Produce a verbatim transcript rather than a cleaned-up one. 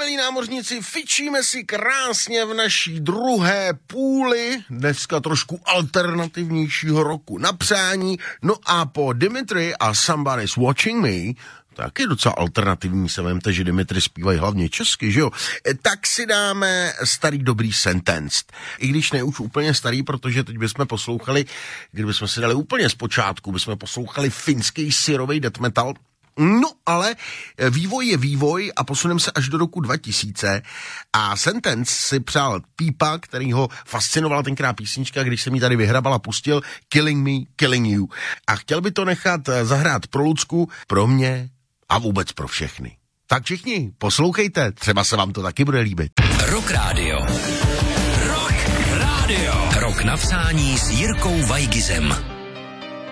milí námořníci, fičíme si krásně v naší druhé půli, dneska trošku alternativnějšího roku na přání, no a po Dimitri a Somebody's Watching Me, taky docela alternativní, se vemte, že Dimitri zpívají hlavně česky, že jo, tak si dáme starý dobrý Sentenced. I když ne už úplně starý, protože teď bychom poslouchali, kdybychom si dali úplně zpočátku, bychom poslouchali finský syrovej death metal. No, ale vývoj je vývoj a posuneme se až do roku dva tisíce a Sentence si přál týpa, který ho fascinovala tenkrát písnička, když jsem ji tady vyhrabal a pustil Killing Me, Killing You. A chtěl by to nechat zahrát pro Lucku, pro mě a vůbec pro všechny. Tak všichni, poslouchejte, třeba se vám to taky bude líbit. Rock Radio. Rock Radio. Rock na přání s Jirkou Vajgizem.